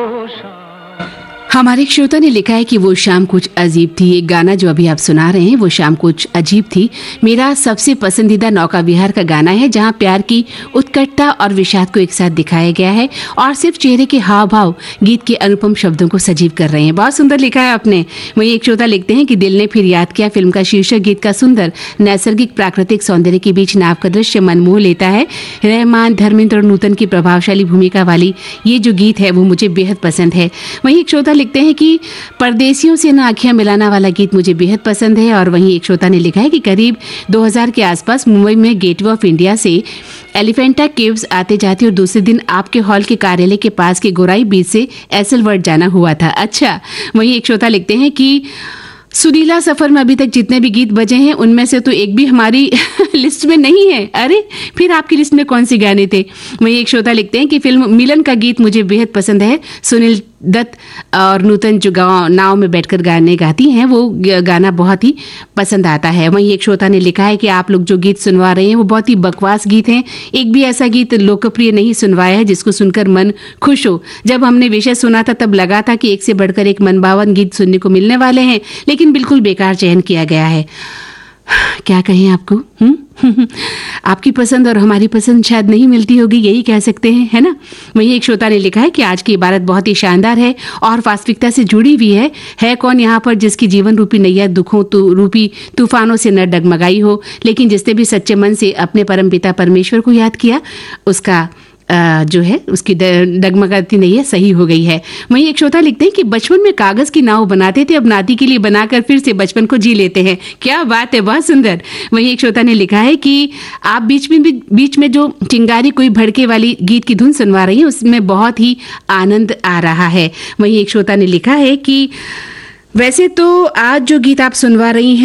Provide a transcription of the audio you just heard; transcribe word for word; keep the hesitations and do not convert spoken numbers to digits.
हमारे एक श्रोता ने लिखा है कि वो शाम कुछ अजीब थी। एक गाना जो अभी आप सुना रहे हैं वो शाम कुछ अजीब थी मेरा सबसे पसंदीदा नौका विहार का गाना है, जहां प्यार की उत्कटता और विषाद को एक साथ दिखाया गया है और सिर्फ चेहरे के हाव भाव गीत के अनुपम शब्दों को सजीव कर रहे हैं। बहुत सुंदर लिखा है आपने। वहीं एक श्रोता लिखते हैं कि दिल ने फिर याद किया फिल्म का शीर्षक गीत का सुंदर नैसर्गिक प्राकृतिक सौंदर्य के बीच नाव का दृश्य मनमोह लेता है। रहमान, धर्मेंद्र और नूतन की प्रभावशाली भूमिका वाली ये जो गीत है वो मुझे बेहद पसंद है। वहीं एक श्रोता लिखते हैं कि परदेसियों से ना आँखें मिलाना वाला गीत मुझे बेहद पसंद है। और वहीं एक श्रोता ने लिखा है कि करीब दो हज़ार के आसपास मुंबई में गेटवे ऑफ इंडिया से एलिफेंटा केव्स आते जाते और दूसरे दिन आपके हॉल के कार्यालय के पास के गोराई बीच से एसल वर्ड जाना हुआ था। अच्छा। वहीं एक श्रोता लिखते हैं कि सुरीला सफर में अभी तक जितने भी गीत बजे हैं उनमें से तो एक भी हमारी लिस्ट में नहीं है। अरे फिर आपकी लिस्ट में कौन से गाने थे? वहीं एक श्रोता लिखते हैं कि फिल्म मिलन का गीत मुझे बेहद पसंद है। सुनील दत्त और नूतन जो गाँव नाव में बैठकर गाने गाती हैं वो गाना बहुत ही पसंद आता है। वहीं एक श्रोता ने लिखा है कि आप लोग जो गीत सुनवा रहे हैं वो बहुत ही बकवास गीत हैं। एक भी ऐसा गीत लोकप्रिय नहीं सुनवाया है जिसको सुनकर मन खुश हो। जब हमने विषय सुना था तब लगा था कि एक से बढ़कर एक मनभावन गीत सुनने को मिलने वाले हैं, लेकिन बिल्कुल बेकार चयन किया गया है। क्या कहें आपको? हम्म आपकी पसंद और हमारी पसंद शायद नहीं मिलती होगी, यही कह सकते हैं, है ना? वहीं एक श्रोता ने लिखा है कि आज की इबारत बहुत ही शानदार है और वास्तविकता से जुड़ी हुई है। है कौन यहाँ पर जिसकी जीवन रूपी नैया दुखों तु, रूपी तूफानों से न डगमगाई हो, लेकिन जिसने भी सच्चे मन से अपने परमपिता परमेश्वर को याद किया उसका आ, जो है उसकी डगमगाती नहीं है सही हो गई है। वहीं एक श्रोता लिखते हैं कि बचपन में कागज की नाव बनाते थे, अब नाती के लिए बनाकर फिर से बचपन को जी लेते हैं। क्या बात है, बहुत सुंदर। वहीं एक श्रोता ने लिखा है कि आप बीच में भी बीच में जो चिंगारी कोई भड़के वाली गीत की धुन सुनवा रही है उसमें बहुत ही आनंद आ रहा है। वहीं एक श्रोता ने लिखा है कि वैसे तो आज जो गीत आप सुनवा रही हैं